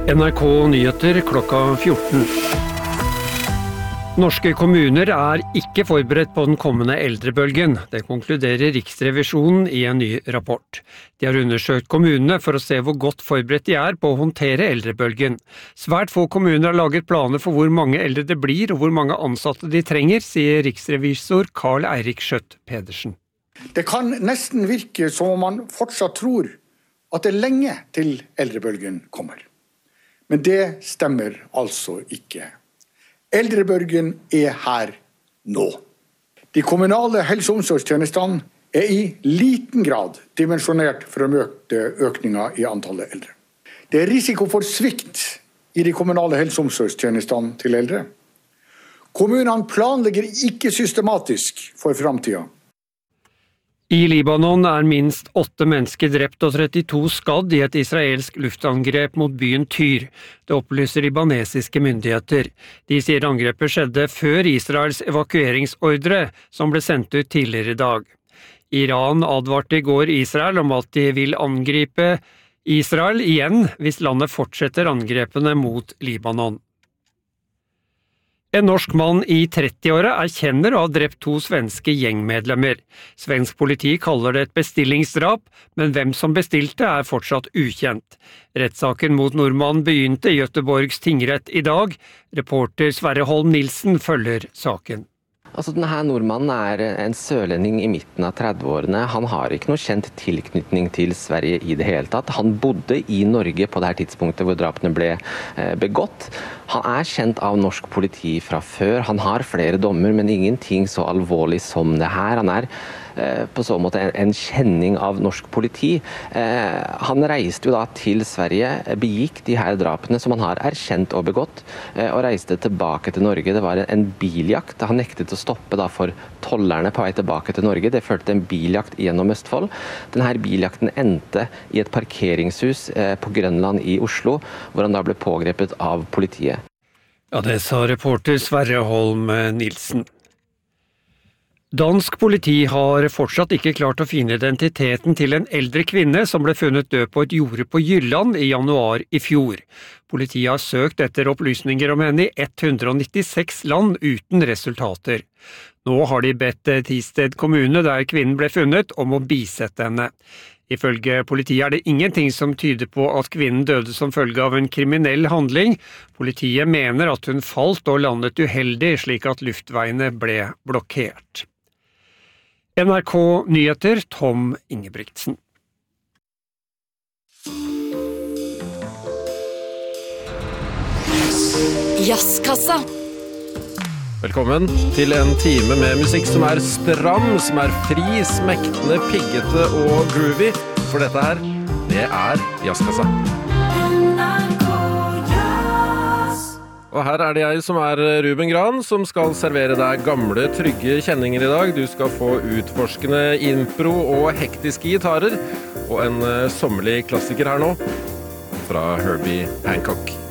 NRK Nyheter klokka 14. Norske kommuner ikke forberedt på den kommende eldrebølgen. Det konkluderer Riksrevisjonen i en ny rapport. De har undersøkt kommunene for å se hvor godt forberedt de på å håndtere eldrebølgen. Svært få kommuner har laget planer for hvor mange eldre det blir og hvor mange ansatte de trenger, sier riksrevisor Karl Eirik Skjøtt Pedersen. Det kan nesten virke som om man fortsatt tror at det lenge til eldrebølgen kommer. Men det stemmer altså ikke. Eldrebølgen her nå. De kommunale helse- og omsorgstjenestene i liten grad dimensjonert for å møte økningen i antallet eldre. Det risiko for svikt i de kommunale helse- og omsorgstjenestene til eldre. Kommunene planlegger ikke systematisk for fremtiden. I Libanon minst 8 mennesker drept og 32 skadd i et israelsk luftangrep mot byen Tyr. Det opplyser libanesiske myndigheter. De sier angrepet skjedde før Israels evakueringsordre, som ble sendt ut tidligere i dag. Iran advarte i går Israel om at de vil angripe Israel igjen hvis landet fortsetter angrepene mot Libanon. En norsk mann i 30-åra erkjenner å ha drept 2 svenske gjengmedlemmer. Svensk politi kaller det et bestillingsdrap, men hvem som bestilte fortsatt ukjent. Rettssaken mot nordmannen begynte i Göteborgs tingrett i dag. Reporter Sverre Holm Nilsen følger saken. Denne nordmannen en sørlending i midten av 30-årene. Han har ikke noe kjent tilknytning til Sverige i det hele tatt. Han bodde i Norge på det her tidspunktet hvor drapene ble begått. Han kjent av norsk politi fra før. Han har flere dommer, men ingenting så alvorlig som det her. Han på så måte en kjenning av norsk politi. Han reiste jo da til Sverige, begikk de her drapene som han har erkjent og begått, og reiste tilbake til Norge. Det var en biljakt. Han nektet å stoppe da for tollerne på vei tilbake til Norge. Det førte til en biljakt gjennom Østfold. Denne biljakten endte i et parkeringshus på Grønland i Oslo, hvor han da ble pågrepet av politiet. Ja, det sa reporter Sverre Holm Nilsen. Dansk politi har fortsatt ikke klart å finne identiteten til en eldre kvinne som ble funnet død på et jorde på Jylland i januar i fjor. Politiet har søkt etter opplysninger om henne i 196 land uten resultater. Nå har de bedt Tisted kommune der kvinnen ble funnet om å bisette henne. Ifølge politiet det ingenting som tyder på at kvinnen døde som følge av en kriminell handling. Politiet mener at hun falt og landet uheldig slik at luftveiene ble blokkert. NRK Nyheter, Tom Ingebrigtsen. Jazzkassa. Velkommen til en time med musikk som stram, som fri, smektende, piggete og groovy. For dette her, det Jazzkassa. Og her det jeg som Ruben Gran, som skal servere deg gamle, trygge kjenninger i dag. Du skal få utforskende impro og hektiske gitarer, og en sommerlig klassiker her nå, fra Herbie Hancock.